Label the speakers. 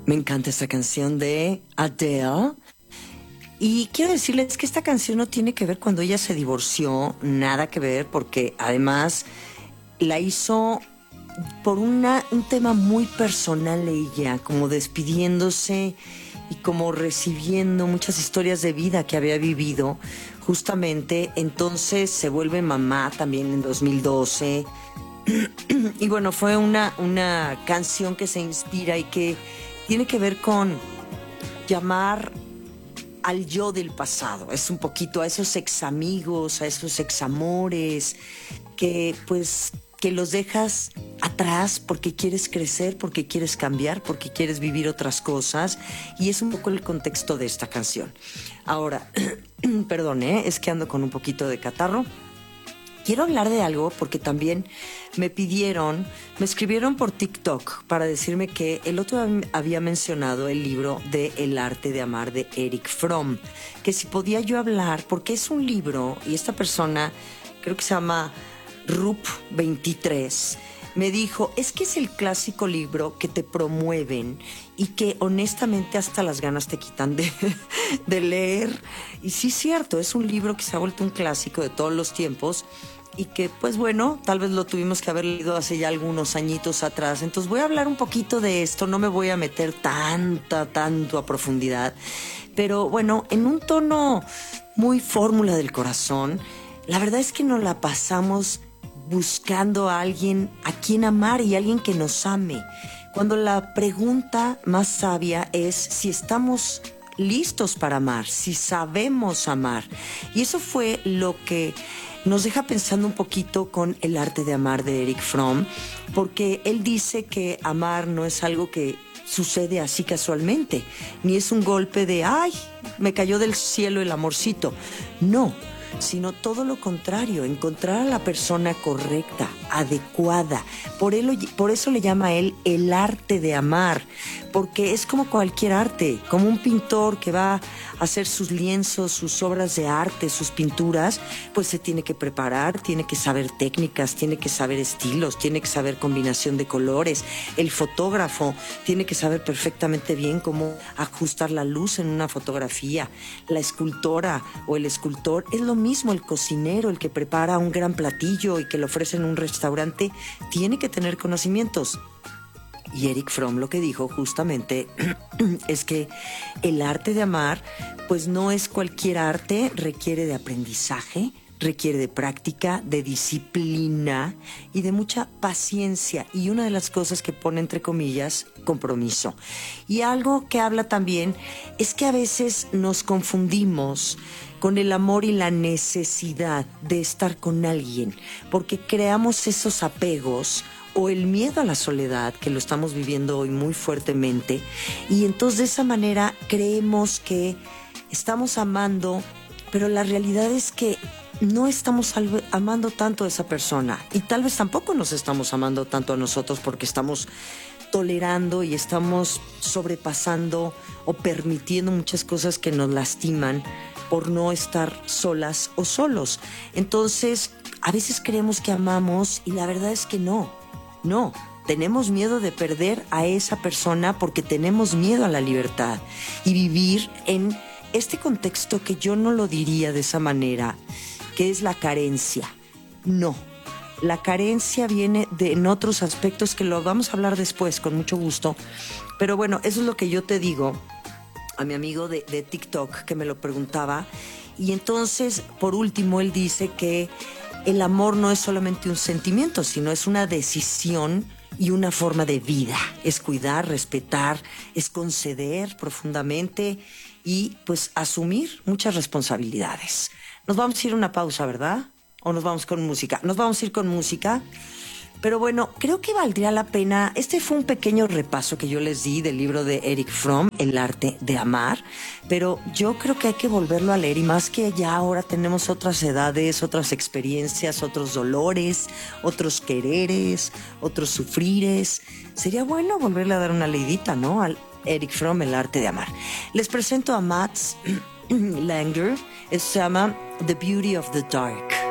Speaker 1: Me encanta esta canción de Adele. Y quiero decirles que esta canción no tiene que ver cuando ella se divorció, nada que ver, porque además la hizo por un tema muy personal ella, como despidiéndose y como recibiendo muchas historias de vida que había vivido justamente. Entonces se vuelve mamá también en 2012. Y bueno, fue una canción que se inspira y que tiene que ver con llamar al yo del pasado. Es un poquito a esos ex amigos, a esos ex amores que pues que los dejas atrás porque quieres crecer, porque quieres cambiar, porque quieres vivir otras cosas, y es un poco el contexto de esta canción. Ahora, perdón, es que ando con un poquito de catarro. Quiero hablar de algo porque también me escribieron por TikTok para decirme que el otro había mencionado el libro de El arte de amar de Erich Fromm, que si podía yo hablar, porque es un libro y esta persona, creo que se llama Rup23, me dijo, es que es el clásico libro que te promueven y que honestamente hasta las ganas te quitan de leer. Y sí es cierto, es un libro que se ha vuelto un clásico de todos los tiempos y que pues bueno, tal vez lo tuvimos que haber leído hace ya algunos añitos atrás. Entonces voy a hablar un poquito de esto, no me voy a meter tanto a profundidad, pero bueno, en un tono muy fórmula del corazón. La verdad es que nos la pasamos buscando a alguien a quien amar y a alguien que nos ame, cuando la pregunta más sabia es si estamos listos para amar, si sabemos amar. Y eso fue lo que nos deja pensando un poquito con El arte de amar de Erich Fromm, porque él dice que amar no es algo que sucede así casualmente, ni es un golpe de ¡ay! Me cayó del cielo el amorcito. No, sino todo lo contrario, encontrar a la persona correcta, adecuada. Por eso le llama a él el arte de amar, porque es como cualquier arte, como un pintor que va a hacer sus lienzos, sus obras de arte, sus pinturas, pues se tiene que preparar, tiene que saber técnicas, tiene que saber estilos, tiene que saber combinación de colores. El fotógrafo tiene que saber perfectamente bien cómo ajustar la luz en una fotografía. La escultora o el escultor es lo mismo, el cocinero, el que prepara un gran platillo y que lo ofrece en un restaurante, tiene que tener conocimientos. Y Erich Fromm lo que dijo justamente es que el arte de amar pues no es cualquier arte, requiere de aprendizaje, requiere de práctica, de disciplina y de mucha paciencia. Y una de las cosas que pone entre comillas, compromiso. Y algo que habla también es que a veces nos confundimos con el amor y la necesidad de estar con alguien, porque creamos esos apegos o el miedo a la soledad, que lo estamos viviendo hoy muy fuertemente, y entonces de esa manera creemos que estamos amando, pero la realidad es que no estamos amando tanto a esa persona, y tal vez tampoco nos estamos amando tanto a nosotros porque estamos tolerando y estamos sobrepasando o permitiendo muchas cosas que nos lastiman por no estar solas o solos. Entonces, a veces creemos que amamos y la verdad es que no, tenemos miedo de perder a esa persona porque tenemos miedo a la libertad y vivir en este contexto que yo no lo diría de esa manera, que es la carencia. No, la carencia viene en otros aspectos que lo vamos a hablar después con mucho gusto, pero bueno, eso es lo que yo te digo a mi amigo de TikTok que me lo preguntaba. Y entonces, por último, él dice que el amor no es solamente un sentimiento, sino es una decisión y una forma de vida. Es cuidar, respetar, es conceder profundamente y pues asumir muchas responsabilidades. Nos vamos a ir a una pausa, ¿verdad? ¿O nos vamos con música? Nos vamos a ir con música. Pero bueno, creo que valdría la pena. Este fue un pequeño repaso que yo les di del libro de Erich Fromm, El arte de amar, pero yo creo que hay que volverlo a leer, y más que ya ahora tenemos otras edades, otras experiencias, otros dolores, otros quereres, otros sufrires. Sería bueno volverle a dar una leidita, ¿no? Al Erich Fromm, El arte de amar. Les presento a Mats Langer. Se llama The Beauty of the Dark.